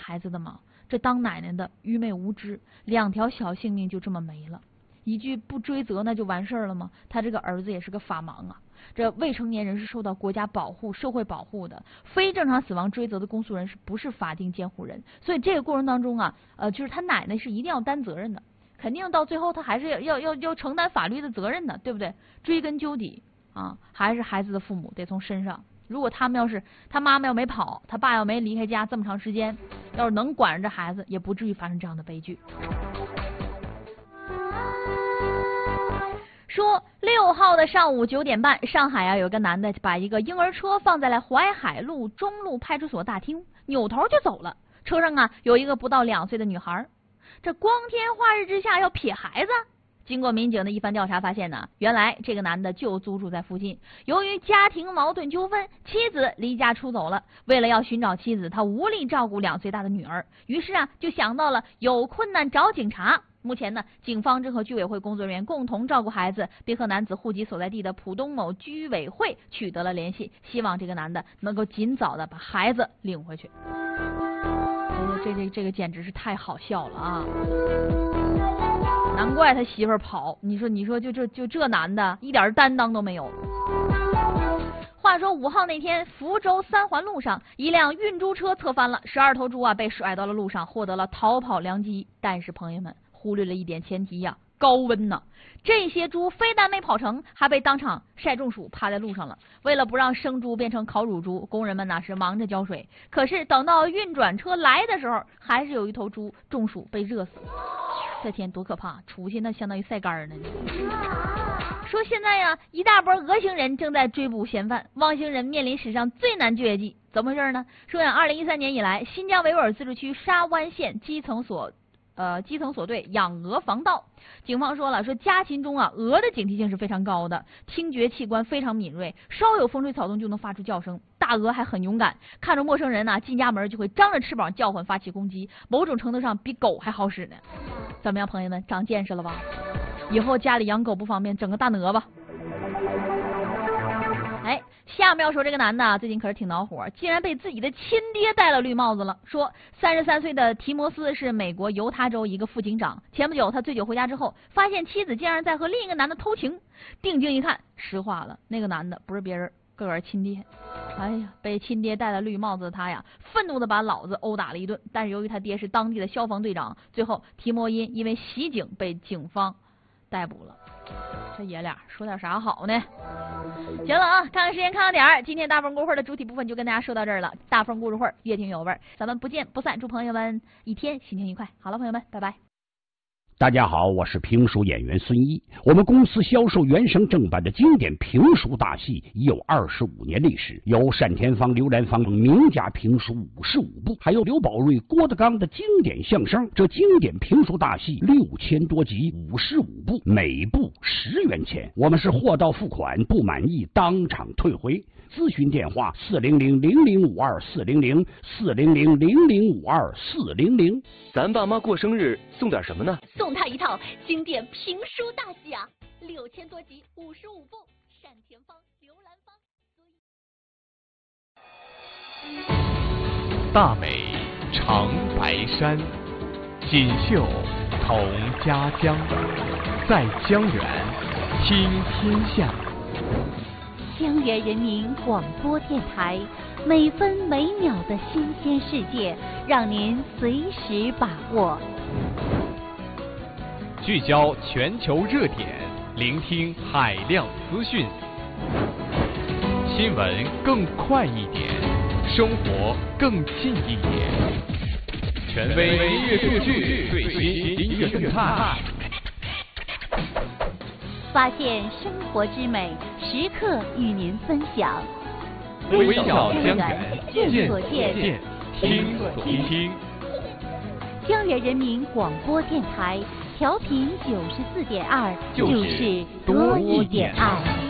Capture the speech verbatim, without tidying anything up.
孩子的忙。这当奶奶的愚昧无知，两条小性命就这么没了。一句不追责那就完事儿了吗？他这个儿子也是个法盲啊。这未成年人是受到国家保护、社会保护的，非正常死亡追责的公诉人是不是法定监护人？所以这个过程当中啊，呃，就是他奶奶是一定要担责任的，肯定到最后他还是要要要要承担法律的责任的，对不对？追根究底啊，还是孩子的父母得从身上。如果他们要是他妈妈要没跑，他爸要没离开家这么长时间，要是能管着这孩子，也不至于发生这样的悲剧。说六号的上午九点半，上海啊有个男的把一个婴儿车放在了淮海路中路派出所大厅，扭头就走了。车上啊有一个不到两岁的女孩，这光天化日之下要撇孩子。经过民警的一番调查发现呢，原来这个男的就租住在附近，由于家庭矛盾纠纷，妻子离家出走了。为了要寻找妻子，他无力照顾两岁大的女儿，于是啊就想到了有困难找警察。目前呢，警方正和居委会工作人员共同照顾孩子，并和男子户籍所在地的浦东某居委会取得了联系，希望这个男的能够尽早的把孩子领回去。这这这个简直是太好笑了啊！难怪他媳妇儿跑，你说你说就这就这男的一点担当都没有。话说五号那天，福州三环路上一辆运猪车侧翻了，十二头猪啊被甩到了路上，获得了逃跑良机。但是朋友们忽略了一点前提呀、啊，高温呐！这些猪非但没跑成，还被当场晒中暑，趴在路上了。为了不让生猪变成烤乳猪，工人们呢是忙着浇水。可是等到运转车来的时候，还是有一头猪中暑被热死了。这天多可怕，出去那相当于晒干呢。说现在呀，一大波恶行人正在追捕嫌犯，汪星人面临史上最难绝技。怎么回事呢？说呀，二零一三年以来，新疆维吾尔自治区沙湾县基层所呃基层所对养鹅防盗。警方说了，说家禽中啊，鹅的警惕性是非常高的，听觉器官非常敏锐，稍有风吹草动就能发出叫声。大鹅还很勇敢，看着陌生人呢、啊、进家门就会张着翅膀叫唤发起攻击，某种程度上比狗还好使呢。怎么样，朋友们，长见识了吧？以后家里养狗不方便，整个大鹅吧。哎，下面要说这个男的啊，最近可是挺恼火，竟然被自己的亲爹戴了绿帽子了。说三十三岁的提摩斯是美国犹他州一个副警长，前不久他醉酒回家之后，发现妻子竟然在和另一个男的偷情，定睛一看，实话了，那个男的不是别人，个个亲爹。哎呀，被亲爹戴了绿帽子的他呀，愤怒的把老子殴打了一顿。但是由于他爹是当地的消防队长，最后提摩因因为袭警被警方逮捕了。这爷俩说点啥好呢？行了啊，看看时间，看看点儿。今天大风故事会的主体部分就跟大家说到这儿了。大风故事会越听有味儿，咱们不见不散。祝朋友们一天心情愉快。好了，朋友们，拜拜。 大家好，我是评书演员孙一。我们公司销售原声正版的经典评书大戏已有二十五年历史，有单田芳、刘兰芳等名家评书五十五部，还有刘宝瑞、郭德纲的经典相声。这经典评书大戏六千多集，五十五部，每部十元钱。我们是货到付款，不满意当场退回。咨询电话四零零零零五二四零零四零零零零五二四零零。 咱爸妈过生日送点什么呢？ 送他一套经典评书大戏啊，六千多集，五十五部，单田芳、刘兰芳。 大美长白山，锦绣同家乡，在江源听天下。 江源人民广播电台，每分每秒的新鲜世界，让您随时把握。 聚焦全球热点，聆听海量资讯，新闻更快一点，生活更近一点。权威音乐数据，最新音乐动态， 发现生活之美，时刻与您分享。 微笑江源， 见所见， 听所听。 江源人民广播电台，调频九十四点二，就是多一点爱。